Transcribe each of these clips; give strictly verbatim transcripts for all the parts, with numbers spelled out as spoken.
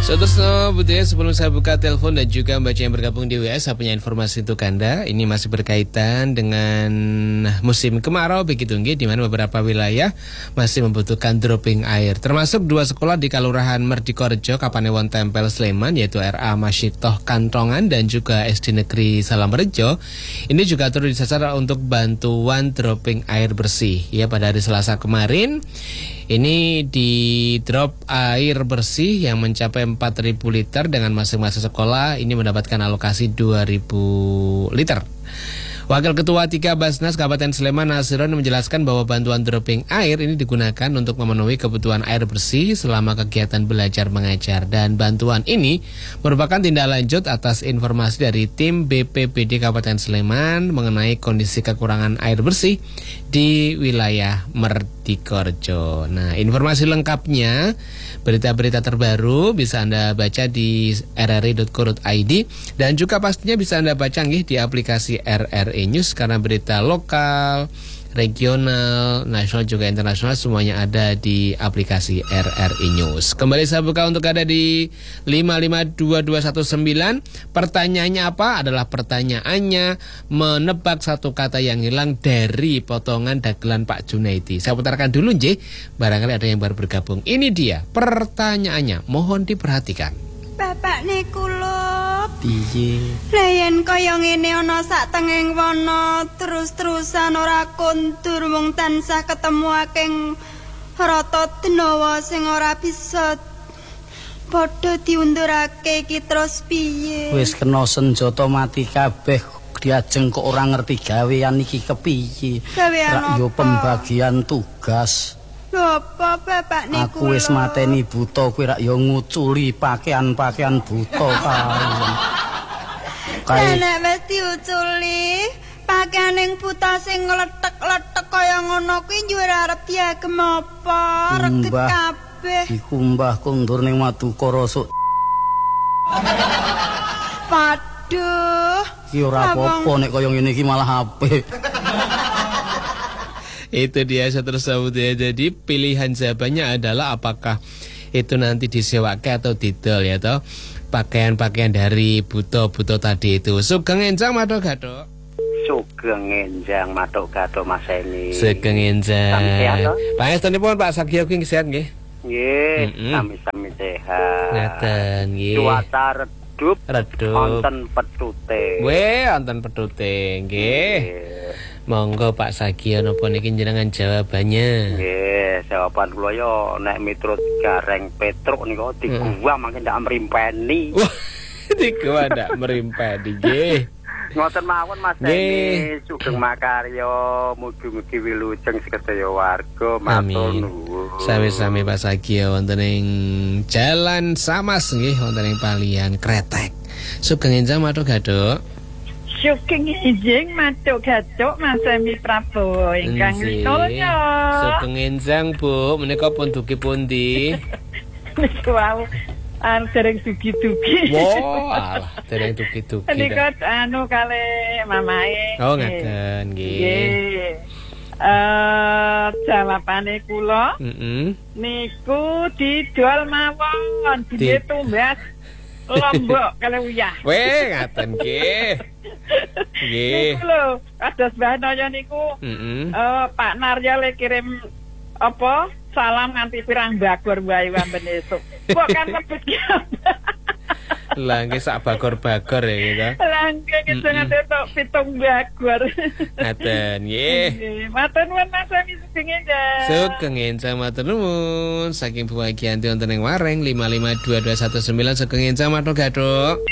Terus Budia, sebelum saya buka telepon dan juga membaca yang bergabung di W S, saya punya informasi untuk Anda. Ini masih berkaitan dengan musim kemarau begitu nggih, di mana beberapa wilayah masih membutuhkan dropping air. Termasuk dua sekolah di Kelurahan Merdikorjo, Kapanewon Tempel, Sleman, yaitu R A Masyitoh Kantongan dan juga S D Negeri Salamrejo. Ini juga turut disasar untuk bantuan dropping air bersih. Ya, pada hari Selasa kemarin ini di drop air bersih yang mencapai empat ribu liter dengan masing-masing sekolah ini mendapatkan alokasi dua ribu liter. Wakil Ketua tiga Basnas Kabupaten Sleman Nasiron menjelaskan bahwa bantuan dropping air ini digunakan untuk memenuhi kebutuhan air bersih selama kegiatan belajar mengajar, dan bantuan ini merupakan tindak lanjut atas informasi dari tim B P B D Kabupaten Sleman mengenai kondisi kekurangan air bersih di wilayah Merdikorjo. Nah, informasi lengkapnya, berita-berita terbaru bisa Anda baca di r r i dot co dot i d dan juga pastinya bisa Anda baca nggih di aplikasi R R I News, karena berita lokal, regional, nasional juga internasional semuanya ada di aplikasi R R I News. Kembali saya buka untuk ada di lima lima dua dua satu sembilan. Pertanyaannya apa? Adalah pertanyaannya menebak satu kata yang hilang dari potongan dagelan Pak Junaidi. Saya putarkan dulu nggih, barangkali ada yang baru bergabung. Ini dia pertanyaannya, mohon diperhatikan. Bapak Nikulop, piye? Layan kaya ngene ana sak tengeng wana terus-terusan ora kondur, mung tansah ketemu akeh rata denawa sing ora bisa padha diundurake iki terus piye? Wis kena senjata mati kabeh, diajeng kok ora ngerti gawean iki kepiye. Gawean apa? Yo pembagian tugas. Lho apa Bapak Nikulop? Aku wis mateni buta kuwi rak yo nguculi pakaian-pakaian buta kae. Kae nek wis diuculi pakaian ning buta sing ngletek-letek kaya ngono kuwi njur arep diagem apa? Reget kabeh. Iku mbah kundur ning Madukara sok. Waduh. Ki ora apa-apa nek kaya ngene iki malah apik. Itu dia seterusnya ya. Jadi pilihan jawabannya adalah apakah itu nanti disewake atau didol ya toh. Pakaian-pakaian dari buto-buto tadi itu. Sugeng enjang matuk gathuk. Sugeng enjang matuk gathuk Mas Eni. Sugeng enjang. Pangestunipun Pak Sagio kuwi sehat nggih? Nggih, sami-sami sehat. Ngaten nggih. Cuaca redup, redup. Wonten petute. Weh, wonten petute nggih. Monggo Pak Sagio napa niki jenengan jawabannya? Nggih, jawaban kula yo nek miturut Gareng Petruk niku diguwa mangke ndak mrimpeni. Wah, diguwa ndak mrimpeni nggih. Ngoten mawon Mas Eni, sugeng makarya, mugi-mugi wilujeng sedaya warga, matur nuwun. Sami-sami Pak Sagio wonten ing Jalan Samas nggih, wonten ing Palian Kretek. Sugeng enjang matur gathuk. Sugeng enjang matuk gathuk Mas Emi Prabowo ingkang nulya. Sugeng enjang Bu, menika pun dugi pundi? Niku wau an dereng dugi-dugi. Wow, alah dereng dugi-dugi. Niku anu kali mamae. Oh ngaten nggih. Nggih. Eh jawabane kula. Heeh. Niku didol mawon, ditumbas Lombok kalau uyah. Weh, ngaten nggih. Nggih. Niku lho, kados Mbah Naya niku. Heeh. Eh Pak Narya le kirim apa? Salam nganti pirang bagor wae wamben esuk. Kok kan lebet ki. Lah nggih sak bagor-bagor ya gitu. Lah nggih nganti tok pitung bagor. Ngaten nggih. Matur nuwun Mas Emi sugeng enjang. Sugeng enjang matur nuwun. Saking Buagianti wonten ing Wareng lima lima dua dua satu sembilan. Sugeng enjang matur gathuk.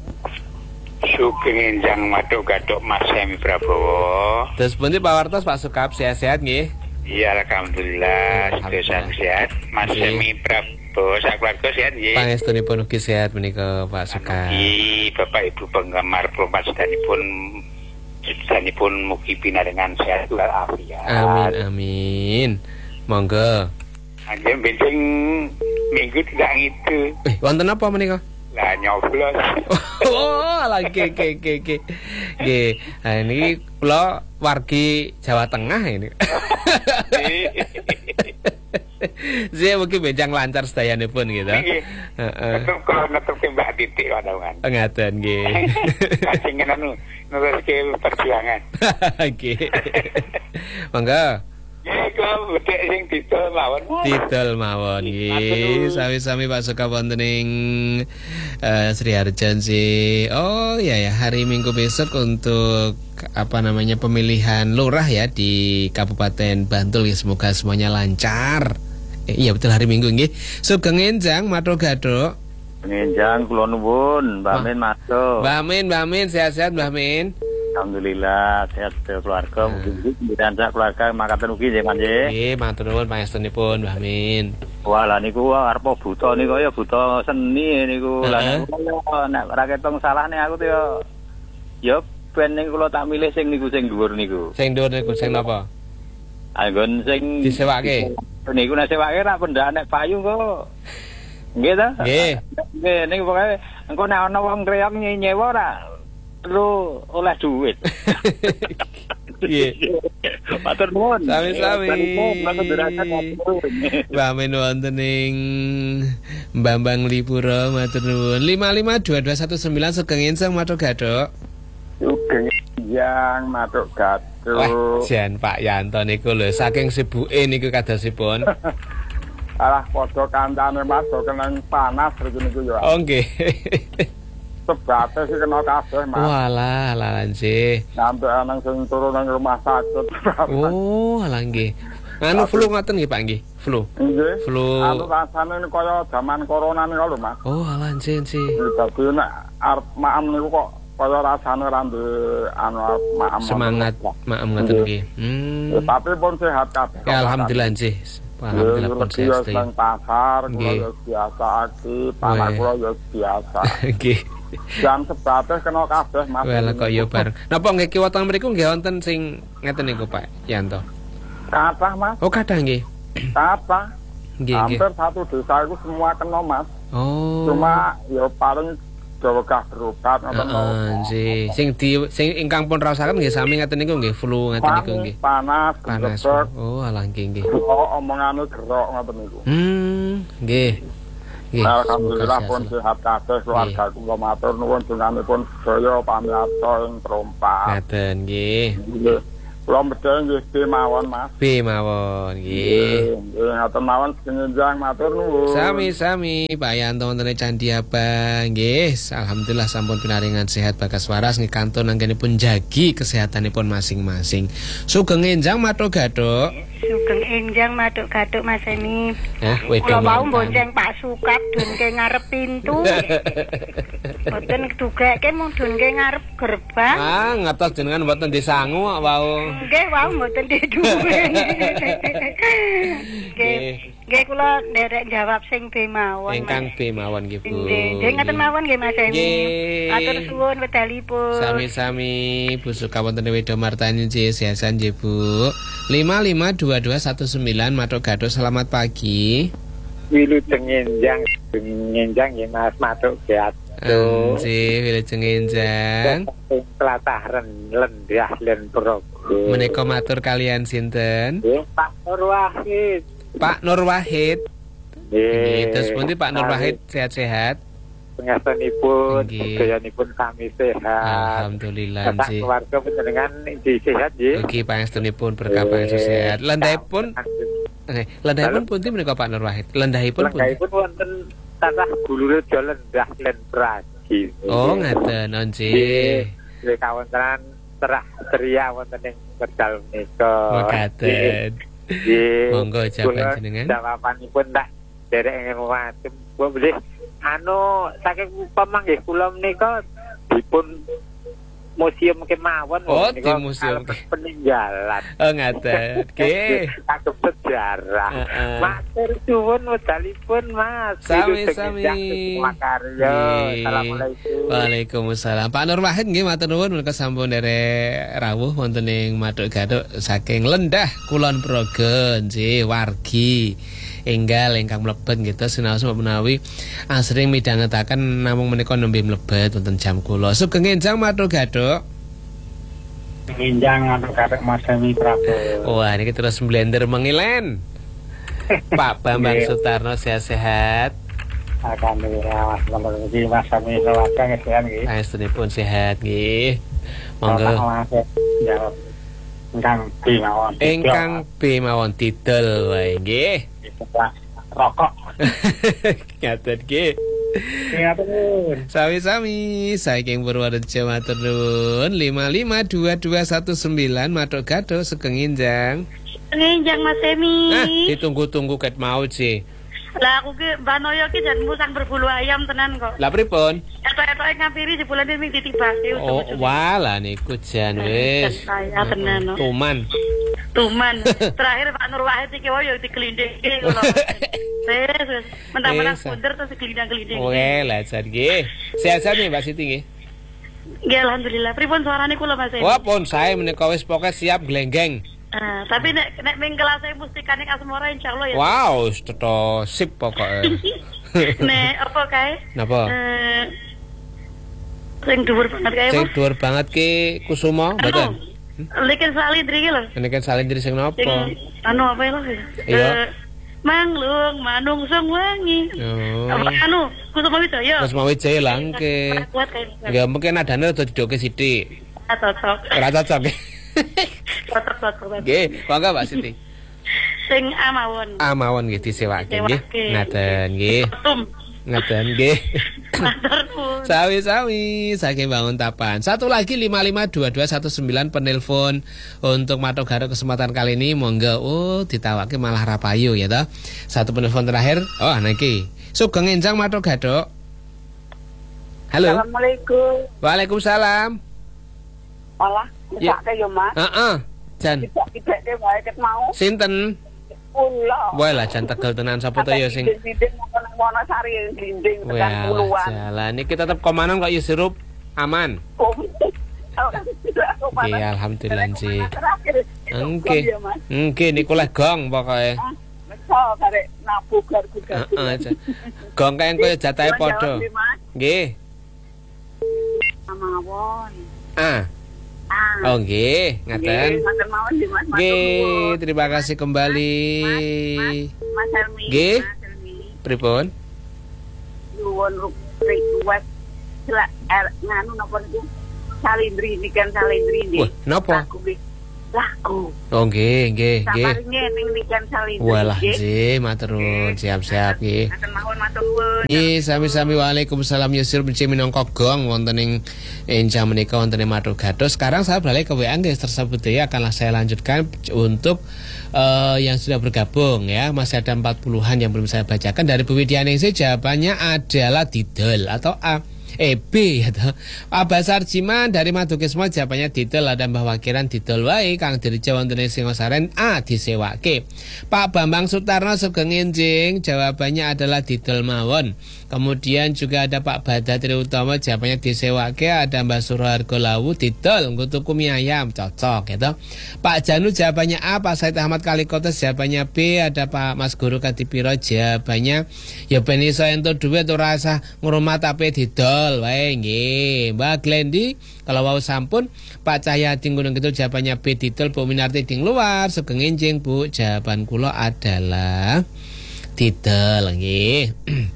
Sugeng enjang matuk gathuk Mas Emi Prabowo. Terus pundi Pak Wartos, Pak Sukap sehat-sehat nggih? Iya, alhamdulillah sehat Mas Emi Prabowo, sak keluarga sehat nggih. Pangestunipun ugi sehat menika Pak Sukap. Mugi Bapak Ibu penggemar program sedanipun sedanipun mugi pinaringan sehat walafiat. Amin amin. Monggo. Nggih benjing minggu tidak gitu. Eh, wonten apa menika? Lah nyoblos. Oh, lagi ke ke ke. Nggih, ha niki kula wargi Jawa Tengah ini. Saya mungkin benjang lancar sedayanipun gitu. Heeh. Tetep kalau netep ke Mbak Titik kan. Ngaten nggih. Sing anu nuruske perjuangan. Nggih. Monggo. Iku bedhek sing didol mawon. Didol mawon nggih. Sami-sami Pak Suka wonten ing uh, Sri Harjan sih. Oh ya ya, hari Minggu besok untuk apa namanya pemilihan lurah ya di Kabupaten Bantul ya, semoga semuanya lancar. Eh, iya betul hari Minggu nggih. Sugeng enjang matur gaduk. Enjang kula nuwun, Mbak Min masuk. Mbak Min, Mbak Min sehat-sehat Mbak Min. Alhamdulillah sehat keluarga, mugi-mugi pimpinan keluarga makaten ugi nggih Mas nggih. Nggih, matur nuwun pangestunipun Mbah Min. Wah lah niku arep buta niku ya buta seni niku. Lah nek ora ketong salahne aku tuh ya ya ben ning kula tak milih sing niku sing dhuwur niku. Sing dhuwur niku sing napa? Anggon sing disewake. Niku nek sewake ra pendak nek payu kok. Nggih ta? Nggih. Nggih niku pokoke engko nek ana wong kreyong nyewa ora perlu oleh duit. Iya. Matur nuwun. Sami-sami. Mbak Min wonten ing Bambang Lipuro matur nuwun. lima lima dua dua satu sembilan Sugeng Enjang matur gaduk. Sugeng Enjang matur gaduk. Wah, jan Pak Yanto niku lho saking sibuke niku kadosipun. Alah padha kancane Mas kenen panas rek niku ya. Oh nggih. Sebate sih kena kabeh Mas. Walah, lalan sih. Sampai anang sing turu nang rumah sakit. Oh, alah nggih. Anu flu ngoten nggih Pak nggih, flu. Nggih. Flu. Anu rasane kaya zaman corona niku lho Mas. Oh, alah sih sih. Dadi nek arep maem niku kok kaya rasane ra ndek anu arep maem. Semangat maem ngoten nggih. Hmm. Tapi pun sehat kabeh. Ya alhamdulillah sih. Alhamdulillah pun sehat. Nang pasar kula biasa aktif, anak kula ya biasa. Nggih. Jam sebabnya kena kabeh Mas. Well kok ya bareng. Napa nggih kiwatan mriku nggih wonten sing ngeten niku Pak Yanto. Kathah Mas. Oh kathah nggih. Kathah. Nggih nggih. Hampir satu desa itu semua kena Mas. Oh. Cuma ya paling jawegah berobat ngoten. Heeh, sih. Sing di sing ingkang pun rasaken nggih sami ngeten niku nggih flu ngeten niku nggih. Panas, panas. Oh, alah nggih nggih. Oh, omongane gerok ngoten niku. Hmm, nggih. Alhamdulillah pun sehat kabeh keluarga kula matur nuwun jenenganipun sedaya pamirsa ing trompak. Ngaten nggih. Kula medheng nggih B mawon Mas. B mawon nggih. Nggih ngaten mawon Enjang matur nuwun. Sami-sami Pak Yanto wonten Candi Abang nggih. Alhamdulillah sampun pinaringan sehat bagas waras nggih kanton anggenipun jagi kesehatanipun masing-masing. Sugeng Enjang matur gaduk. Sugeng Enjang matuk gaduk Mas Emi. Hah, wedo mau bonceng Pak Sukat dunke ngarep pintu. Mboten dugeke mung dunke ngarep gerbang. Ah, ngatos jenengan mboten disangu kok wau. Nggih, wau mboten diduwe. Nggih. Nggih kula nderek jawab sing B mawon. Ingkang B mawon nggih Bu. Nggih, ngaten mawon nggih Mas Emi. Atur suwun wedalipun. Sami-sami Bu Suka wonten Wedo Martani nggih siasan nggih Bu. lima lima dua dua satu sembilan matur gaduk selamat pagi. Wilujeng Enjang, Enjang ya Mas matur gaduk. Si Wilujeng Enjang. Tlatah lendah len progo. Menika matur kalian sinten? Pak Nur Wahid. Pak Nur Wahid. Nggih. Terus pundi Pak Nur Wahid sehat-sehat? Pengastanipun, sedayanipun kami sehat. Alhamdulillah nggih. Keluarga panjenengan inggih sehat nggih. Nggih pangestunipun berkah pangestunipun sehat. Lendahipun nggih, lendahipun pundi menika Pak Nur Wahid? Lendahipun pundi? Lendahipun wonten tansah gulure lendah len praji. Oh, ngaten nggih. Nggih kawontenan terah ceria wonten ing wekdal menika. Mekaten. Nggih. Monggo jawaban jenengan. Jawabanipun tak derek macem. Bu bilih anu saking pamanggih kula menika dipun museum kemawon. Oh, di museum peninggalan. Oh, ngaten. Nggih. Kagem sejarah. Matur suwun wedalipun Mas. Sami-sami. Makarya. Assalamualaikum. Waalaikumsalam. Pak Nur Wahid nggih matur nuwun menika sampun derek rawuh wonten ing Maduk Gaduk saking Lendah Kulon Progo nggih wargi enggal ingkang mlebet gitu sinaos menawi asring midhangetaken namung menika nembe mlebet wonten jam kula. Sugeng Enjang Maduk Gaduk. Enjang Maduk Gaduk Mas Emi Prabowo. Wah, niki terus blender mengilen. Pak Bambang Sutarno sehat-sehat. Alhamdulillah, Mas Mas kami keluarga sehat nggih. Panjenenganipun sehat nggih. Monggo. Jawab. Ingkang B mawon. Ingkang B mawon didol wae nggih. Rokok. Ngaten nggih. Ngaten. Sami-sami saking Purworejo matur nuwun. lima lima dua dua satu sembilan Matuk Gado Sugeng Injang. Nginjang Mas Emi. Hah, ditunggu-tunggu ket mau sih. Lah aku ki Mbak Noyo ki jan musang berbulu ayam tenan kok. Lah pripun? Etok-etoke ngampiri jebule ming ditibake Oh, walah niku jan wis. Saya tenan. No. Tuman. Tuman. Terakhir Pak Nur Wahid iki wae dikelindheke ngono. Wes wes mentang-mentang bunder terus dikelindhing-kelindhing. Oke, lah jan nggih. Sehat-sehat nih Mbak Siti nggih. Nggih alhamdulillah. Pripun suarane kula Mas Emi? Wah, pun saya menika wis pokoke siap glenggeng. Uh, tapi nek nek ming kelas e mustikane Asmara insyaallah ya. Wow, teto sip pokoke. Nek apa kae? Napa? Eh sing dhuwur banget kae. Sing dhuwur banget ki Kusuma mboten. Liken salindri ki lho. Niken salindri sing napa? Anu apa lho? Iya. Manglung manungsung wangi. Oh. Apa anu? Kusuma Wijaya. Kusuma Wijaya langke. Kuat kae. Ya mungkin nadane rada didoke sithik. Ora cocok. Ora cocok. Cocok-cocok. Nggih, monggo Mbak Siti. Sing amawon. Amawon nggih disewake nggih. Ngaten nggih. Ngaten nggih. Sawi-sawi saking Bangun Tapan. Satu lagi lima lima dua dua satu sembilan penelpon untuk Matuk Gado kesempatan kali ini monggo. Oh, ditawake malah rapayu ya toh. Satu penelpon terakhir. Oh, niki. Sugeng Enjang Matuk Gado. Halo. Assalamualaikum. Waalaikumsalam. Malah mesake yo Mas. Heeh. Jan. Tidak-tidak wae ket mau. Sinten? Kula. Wae lah jan tegel tenan sapa to ya sing. Dinding Wonosari dinding tekan puluhan. Jalan niki tetep komanan kok ya sirup aman. Nggih alhamdulillah sih. Nggih. Nggih niku leh gong pokoke. Meso karek nabu gargu gargu. Heeh. Gong kae koyo jatahe padha. Nggih. Amawon. Ah. Oh nggih, ngaten. Nggih, terima kasih kembali. Mas Helmi. Nggih. Pripun? Nuwun request celak nganu napa niku? Salindri nikan salindri nggih. Wah, napa? Laku. Oh nggih, nggih, nggih. Saparinge ning nikan salindri. Walah nggih, matur nuwun, siap-siap nggih. Ngaten mawon matur nuwun. Nggih, sami-sami waalaikumsalam yusir benci minangka gong wonten ing enjang menika wonten ing Matuk Gado. Sekarang saya beralih ke W A guys tersebut ya akanlah saya lanjutkan untuk uh, yang sudah bergabung ya. Masih ada empat puluhan yang belum saya bacakan. Dari Bu Widianingsih jawabannya adalah didol atau A. E B atau Abah Sarjiman dari Madukismo jawabannya didol. Ada Mbah Wakiran didol wae Kang Dirja wonten ing Singosaren A disewake. Pak Bambang Sutarno Sugeng Enjing jawabannya adalah didol mawon. Kemudian juga ada Pak Bada Triutomo jawabannya disewake. Ada Mbak Surohargo Lawu didol nggo tuku mie ayam cocok gitu. Pak Janu jawabannya A. Pak Said Ahmad Kalikotes jawabannya B. Ada Pak Mas Guru Kadipiro jawabannya ya ben iso entuk dhuwit ora usah ngrumat tapi didol wae nggih. Mbak Glendi kalau wau sampun. Pak Cahyadi Gunung Kidul jawabannya B didol. Bu Minarti ding luar Sugeng Enjing Bu jawaban kula adalah didol nggih.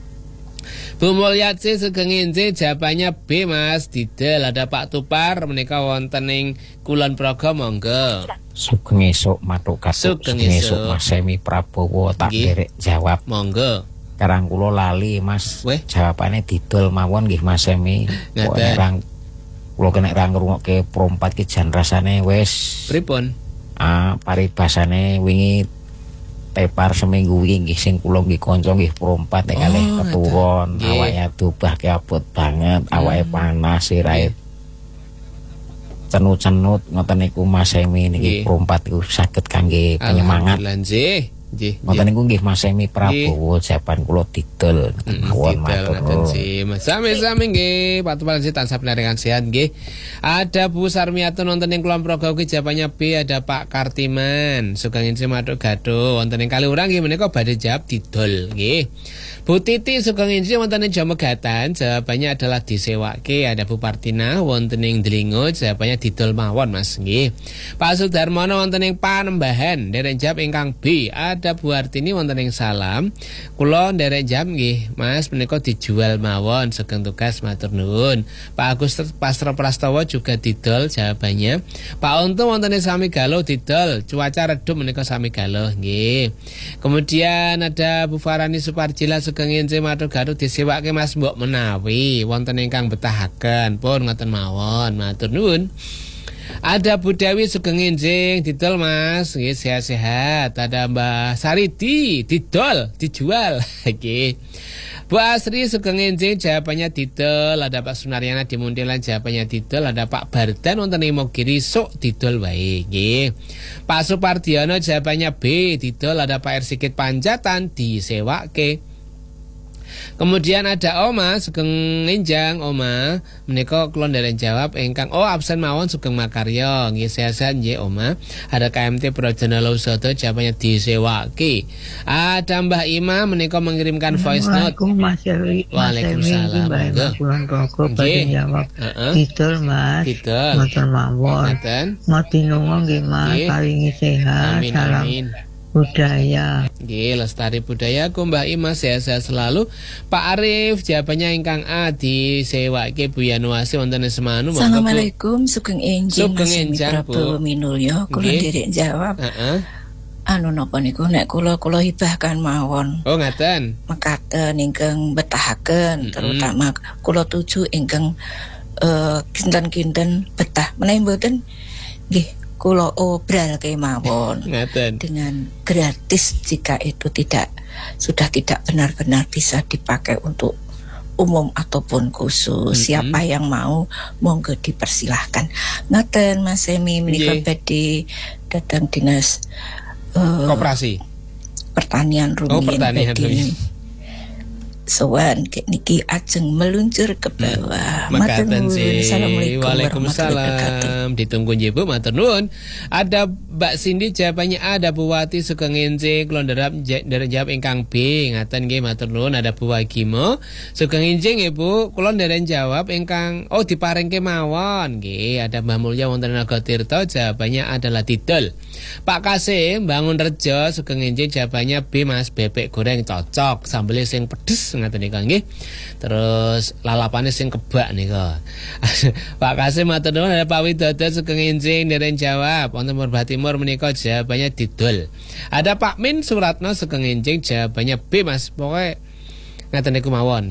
Bu Mulyati Sugeng Enjing jawabannya B Mas didol. Ada Pak Tupar menika wonten ing Kulon Progo monggo. Sugeng esuk Matuk Gado. Sugeng esuk Mas Semi Prabowo tak derek jawab. Monggo. Karang kula lali Mas. Weh? Jawabannya didol mawon nggih Mas Semi. Kok nek kula kena ra ngrungokke prompat ki jan rasane wis. Pripun? Ah, paribasane wingi tepar seminggu wingi nggih sing kula nggih kanca nggih prompat nek kalih oh, keturun awake dobah ki abot banget, hmm. awake panas sirahe. Cenut-cenut ngoten niku Mas Semi niki prompat iku saged kangge penyemangat. Alhamdulillah nggih. Nggih. Ngoten niku nggih Mas Semi Prabowo jawaban kula didol. Mawon matur nuwun. Sami-sami nggih, Pak Tupar tansah pinaringan sehat nggih. Ada Bu Sarmiatun wonten ing Kulon Progo ki jawabannya B. Ada Pak Kartiman Sugeng Enjing Matuk Gado wonten ing Kaliurang nggih menika badhe jawab didol nggih. Bu Titi Sugeng Enjing wonten ing Jomegatan jawabannya adalah disewake. Ada Bu Partina wonten ing Dlingo jawabannya didol mawon Mas nggih. Pak Sudarmono wonten ing Panembahan dereng jawab ingkang B. Ada ada Bu Artini wonten ing Salam. Kula nderek jam nggih, Mas menika dijual mawon sugeng tugas matur nuwun. Pak Agus Pastra Prastowo juga didol jawabannya. Pak Untung wonten ing sami galuh didol, cuaca redup menika sami galuh nggih. Kemudian ada Bu Farani Suparjila sugeng enje matur galuh disewake Mas mbok menawi wonten ingkang betahaken pun ngoten mawon matur nuwun. Ada Bu Dewi sugeng enjing didol Mas, nggih sehat-sehat. Ada Mbak Sariti didol, dijual. Nggih. Bu Asri sugeng enjing jawabannya didol. Ada Pak Sunaryana di Muntilan jawabannya didol. Ada Pak Bardan wonten ing Mogiri sok didol wae nggih. Pak Supardiono jawabannya B didol. Ada Pak Ersikit Panjatan disewake. Kemudian ada Oma sugeng enjang Oma menika kula nderek jawab ingkang oh absen mawon sugeng makarya nggih sehat-sehat nggih Oma. Ada K M T Projana Lausoto jawabannya disewake. Ada Mbah Ima menika mengirimkan voice note. Waalaikumsalam. Pulang rokok badhe jawab. Didol Mas. Didol. Motor mawon. Mati nungo nggih Mas paringi sehat. Salam budaya. Nggih, lestari budaya ku Mbah Ima sehat-sehat selalu. Pak Arif jawabannya ingkang A disewake Bu Yanuasi wonten Semanu. Assalamualaikum sugeng enjing. Sugeng enjang Bu Minulya kula nderek jawab. Heeh. Anu napa niku nek kula kula hibahkan mawon. Oh ngaten. Mekaten ingkang betahaken terutama kula tuju ingkang eh kinten-kinten betah menawi mboten nggih kula obral kemawon dengan gratis jika itu tidak sudah tidak benar-benar bisa dipakai untuk umum ataupun khusus. Mm-hmm. Siapa yang mau monggo dipersilahkan. Ngaten Mas Semi menika badhe datang dinas uh, koperasi pertanian rumiyin. Oh, pertanian rumiyin. Sowan niki ajeng meluncur ke bawah. Makaten sih. Assalamualaikum. Waalaikumsalam. Ditunggu nggih Bu, matur nuwun. Ada Mbak Cindy jawabannya A, ada Bu Wati sugeng enjing kula nderep nderek jawab ingkang B. Ngaten nggih matur nuwun. Ada Bu Wagimo sugeng enjing nggih Bu, kula nderek jawab ingkang oh diparingke mawon nggih. Ada Mbah Mulya wonten Nagatirta jawabannya adalah didol. Pak Kasim Bangun Rejo sugeng enjing jawabannya B Mas, bebek goreng cocok, sambel sing pedes ngaten nika nggih. Terus lalapane sing kebak nika. Pak Kasim matur nuwun. Ada Pak Widodo sugeng enjing nderek jawab wonten Purba Timur menika jawabannya didol. Ada Pak Min Suratno sugeng enjing jawabannya B Mas. Pokoke ngaten niku mawon.